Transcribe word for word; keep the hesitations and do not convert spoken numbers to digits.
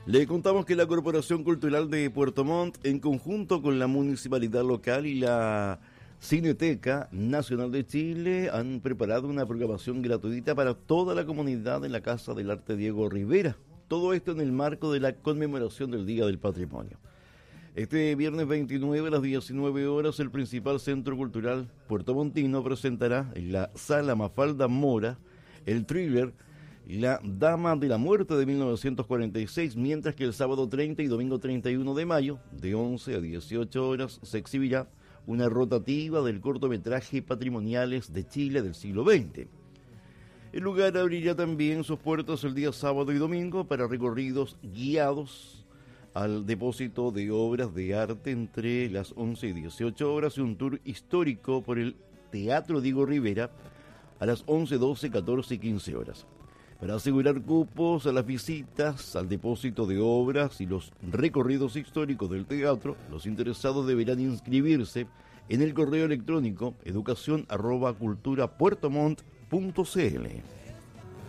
Le contamos que la Corporación Cultural de Puerto Montt, en conjunto con la municipalidad local y la Cineteca Nacional de Chile, han preparado una programación gratuita para toda la comunidad en la Casa del Arte Diego Rivera. Todo esto en el marco de la conmemoración del Día del Patrimonio. Este viernes veintinueve a las diecinueve horas, el principal centro cultural puertomontino presentará en la Sala Mafalda Mora el thriller La Dama de la Muerte de mil novecientos cuarenta y seis, mientras que el sábado treinta y domingo treinta y uno de mayo, de once a dieciocho horas, se exhibirá una rotativa del cortometraje Patrimoniales de Chile del siglo veinte. El lugar abrirá también sus puertas el día sábado y domingo para recorridos guiados al depósito de obras de arte entre las once y dieciocho horas y un tour histórico por el Teatro Diego Rivera a las once, doce, catorce y quince horas. Para asegurar cupos a las visitas al depósito de obras y los recorridos históricos del teatro, los interesados deberán inscribirse en el correo electrónico educación arroba cultura puertomont punto cl.